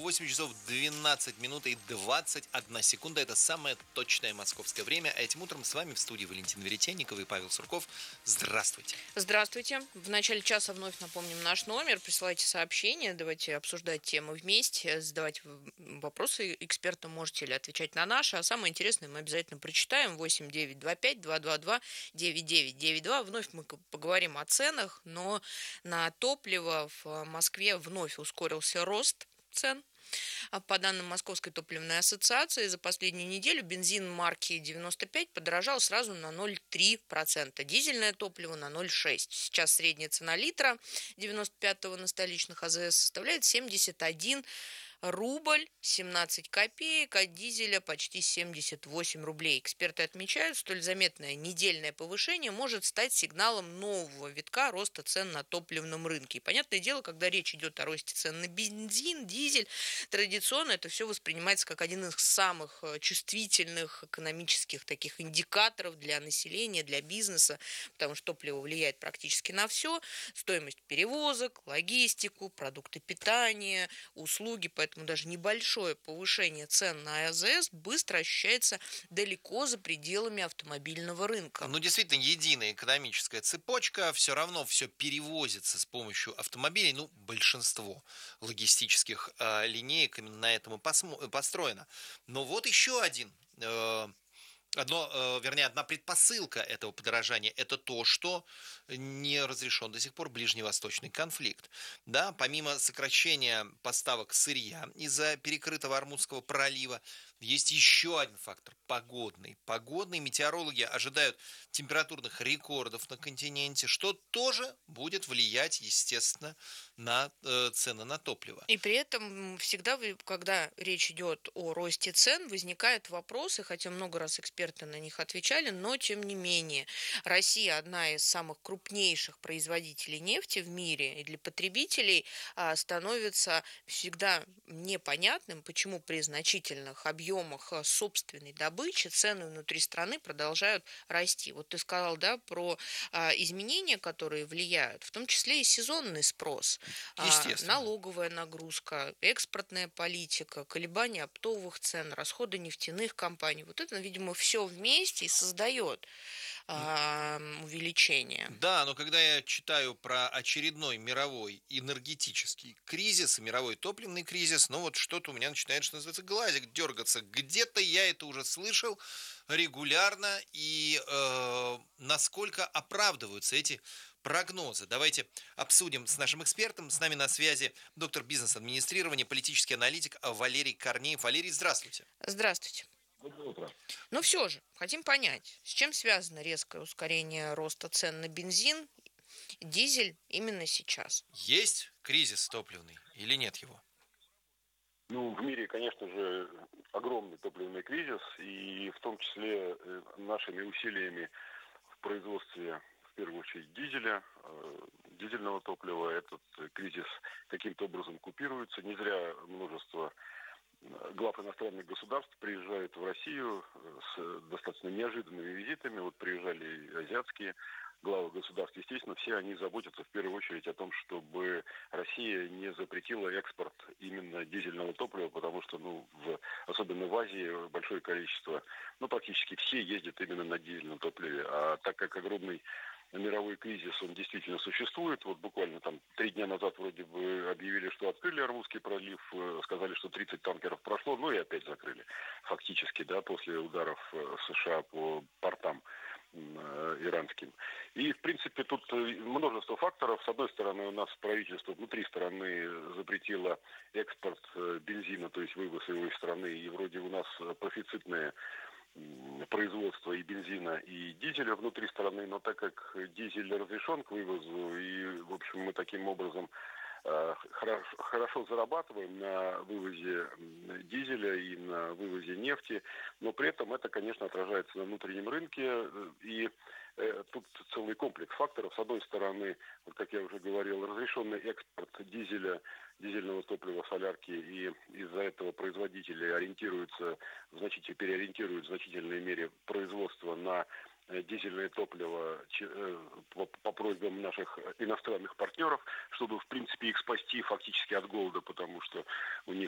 8 часов 12 минут и 21 секунда. Это самое точное московское время. А этим утром с вами в студии Валентин Веретенников и Павел Сурков. Здравствуйте. Здравствуйте. В начале часа вновь напомним наш номер. Присылайте сообщения, давайте обсуждать темы вместе, задавать вопросы экспертам можете или отвечать на наши. А самое интересное мы обязательно прочитаем. 8-925-222-9992. Вновь мы поговорим о ценах, но на топливо в Москве вновь ускорился рост цен. По данным Московской топливной ассоциации, за последнюю неделю бензин марки 95 подорожал сразу на 0,3%, дизельное топливо на 0,6%. Сейчас средняя цена литра 95-го на столичных АЗС составляет 71 рубль 17 копеек, а дизеля почти 78 рублей. Эксперты отмечают, столь заметное недельное повышение может стать сигналом нового витка роста цен на топливном рынке. И понятное дело, когда речь идет о росте цен на бензин, дизель, традиционно это все воспринимается как один из самых чувствительных экономических таких индикаторов для населения, для бизнеса, потому что топливо влияет практически на все. Стоимость перевозок, логистику, продукты питания, услуги, поэтому даже небольшое повышение цен на АЗС быстро ощущается далеко за пределами автомобильного рынка. Ну, действительно, единая экономическая цепочка, все равно все перевозится с помощью автомобилей, ну, большинство логистических линеек именно на этом и построено. Но вот еще одна предпосылка этого подорожания – это то, что не разрешен до сих пор ближневосточный конфликт. Да, помимо сокращения поставок сырья из-за перекрытого Ормузского пролива, есть еще один фактор – погодный. Метеорологи ожидают температурных рекордов на континенте, что тоже будет влиять, естественно, на цены на топливо. И при этом всегда, когда речь идет о росте цен, возникают вопросы, хотя много раз эксперты на них отвечали, но тем не менее. Россия одна из самых крупнейших производителей нефти в мире, и для потребителей становится всегда непонятным, почему при значительных объемах собственной добычи цены внутри страны продолжают расти. Вот ты сказал, да, про изменения, которые влияют, в том числе и сезонный спрос. Естественно. Налоговая нагрузка, экспортная политика, колебания оптовых цен, расходы нефтяных компаний. Вот это, видимо, все вместе и создает увеличение. Да, но когда я читаю про очередной мировой энергетический кризис, мировой топливный кризис, ну вот что-то у меня начинает, что называется, глазик дергаться. Где-то я это уже слышал регулярно, и насколько оправдываются эти прогнозы. Давайте обсудим с нашим экспертом. С нами на связи доктор бизнес-администрирования, политический аналитик Валерий Корнеев. Валерий, здравствуйте. Здравствуйте. Доброе утро. Но все же, хотим понять, с чем связано резкое ускорение роста цен на бензин, дизель именно сейчас? Есть кризис топливный или нет его? Ну, в мире, конечно же, огромный топливный кризис, и в том числе нашими усилиями в производстве, в первую очередь, дизельного топлива, этот кризис каким-то образом купируется. Не зря множество глав иностранных государств приезжают в Россию с достаточно неожиданными визитами. Вот приезжали и азиатские главы государств. Естественно, все они заботятся в первую очередь о том, чтобы Россия не запретила экспорт именно дизельного топлива, потому что, особенно в Азии, большое количество, практически все ездят именно на дизельном топливе. А так как огромный мировой кризис, он действительно существует. Вот буквально 3 дня назад вроде бы объявили, что открыли Ормузский пролив, сказали, что 30 танкеров прошло, и опять закрыли. Фактически, да, после ударов США по портам иранским. И, в принципе, тут множество факторов. С одной стороны, у нас правительство внутри страны запретило экспорт бензина, то есть вывоз его из страны, и вроде у нас профицитное производства и бензина, и дизеля внутри страны, но так как дизель разрешен к вывозу, и, в общем, мы таким образом хорошо зарабатываем на вывозе дизеля и на вывозе нефти, но при этом это, конечно, отражается на внутреннем рынке, и тут целый комплекс факторов. С одной стороны, вот как я уже говорил, разрешенный экспорт дизельного топлива, солярки, и из-за этого производители переориентируют в значительной мере производство на дизельное топливо по просьбам наших иностранных партнеров, чтобы, в принципе, их спасти фактически от голода, потому что у них